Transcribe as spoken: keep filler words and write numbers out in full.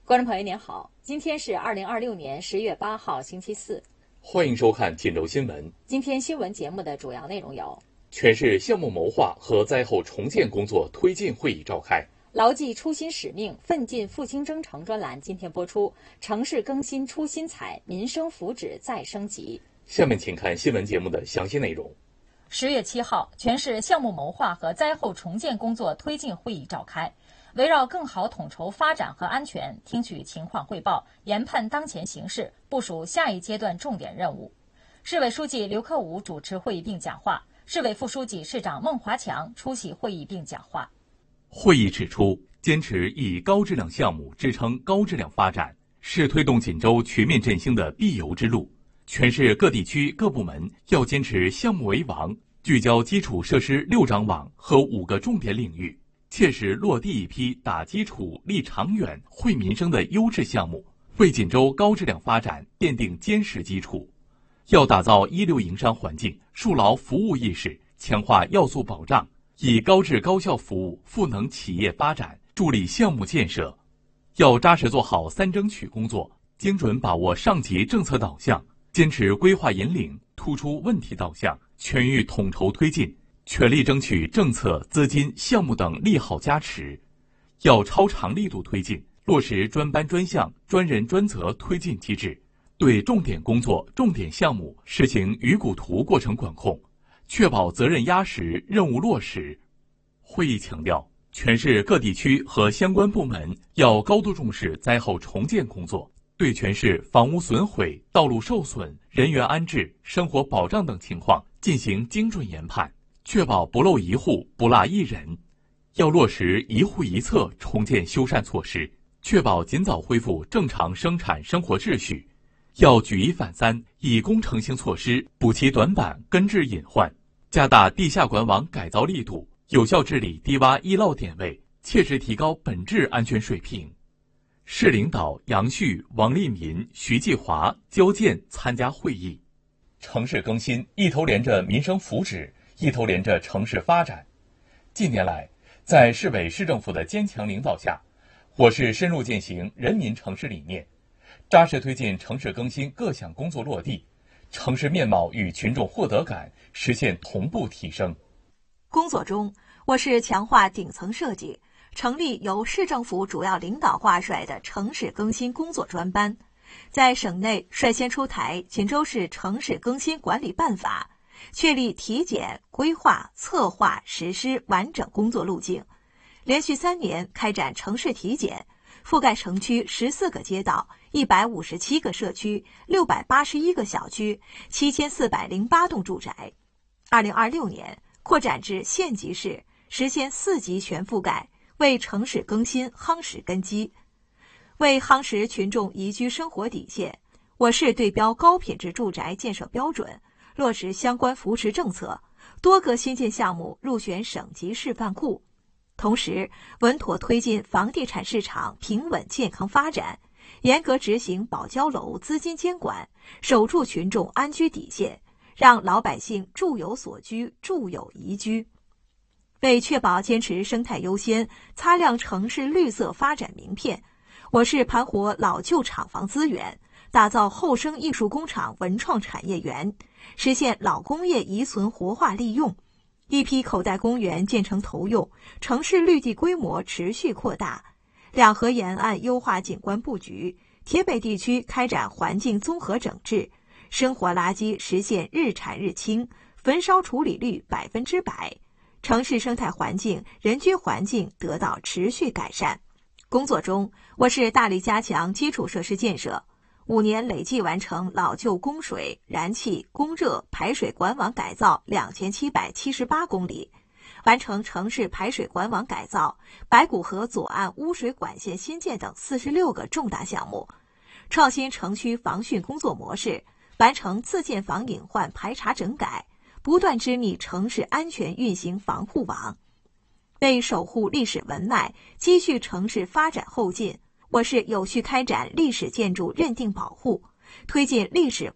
观众朋友您好，今天是二零二六年十月八号星期四， 欢迎收看锦州新闻。 今天新闻节目的主要内容有： 全市项目谋划和灾后重建工作推进会议召开； 牢记初心使命，奋进复兴征程专栏今天播出，城市更新出新彩，民生福祉再升级。 下面请看新闻节目的详细内容。 十月七号，全市项目谋划和灾后重建工作推进会议召开。围绕更好统筹发展和安全，听取情况汇报，研判当前形势，部署下一阶段重点任务。市委书记刘克武主持会议并讲话，市委副书记、市长孟华强出席会议并讲话。 会议指出，坚持以高质量项目支撑高质量发展，是推动锦州全面振兴的必由之路。全市各地区各部门要坚持项目为王，聚焦基础设施六张网和五个重点领域，切实落地一批打基础、立长远、惠民生的优质项目，为锦州高质量发展奠定坚实基础。要打造一流营商环境，树牢服务意识，强化要素保障，以高质高效服务赋能企业发展，助力项目建设。要扎实做好三争取工作，精准把握上级政策导向，坚持规划引领，突出问题导向，全域统筹推进，全力争取政策、资金、项目等利好加持。要超长力度推进，落实专班专项、专人专责推进机制，对重点工作、重点项目实行鱼骨图过程管控，确保责任压实、任务落实。会议强调，全市各地区和相关部门要高度重视灾后重建工作，对全市房屋损毁、道路受损、人员安置、生活保障等情况进行精准研判，确保不漏一户、不落一人。要落实一户一策重建修缮措施，确保尽早恢复正常生产生活秩序。要举一反三，以工程性措施补齐短板，根治隐患，加大地下管网改造力度，有效治理低洼易涝点位，切实提高本质安全水平。市领导杨旭、王立民、徐继华、焦健参加会议。 城市更新一头连着民生福祉，一头连着城市发展。近年来，在市委市政府的坚强领导下，我市深入践行人民城市理念，扎实推进城市更新各项工作落地，城市面貌与群众获得感实现同步提升。 工作中，我市强化顶层设计，成立由市政府主要领导挂帅的城市更新工作专班，在省内率先出台《锦州市城市更新管理办法》，确立体检、规划、策划、实施完整工作路径。连续三年开展城市体检，覆盖城区十四个街道、一百五十七个社区、六百八十一个小区、七千四百零八栋住宅。二零二六年扩展至县级市，实现四级全覆盖，为城市更新夯实根基。为夯实群众宜居生活底线，我市对标高品质住宅建设标准，落实相关扶持政策，多个新建项目入选省级示范库。同时，稳妥推进房地产市场平稳健康发展，严格执行保交楼资金监管，守住群众安居底线，让老百姓住有所居，住有宜居。为确保坚持生态优先，擦亮城市绿色发展名片，我市盘活老旧厂房资源，打造后生艺术工厂文创产业园，实现老工业遗存活化利用。一批口袋公园建成投用，城市绿地规模持续扩大。两河沿岸优化景观布局，铁北地区开展环境综合整治，生活垃圾实现日产日清，焚烧处理率百分之百。城市生态环境、人居环境得到持续改善。工作中，我市大力加强基础设施建设，五年累计完成老旧供水、燃气、供热、排水管网改造两千七百七十八公里，完成城市排水管网改造、白骨河左岸污水管线新建等四十六个重大项目，创新城区防汛工作模式，完成自建房隐患排查整改，不断织密城市安全运行防护网。为守护历史文脉，积蓄城市发展后劲，我市有序开展历史建筑认定保护，推进历史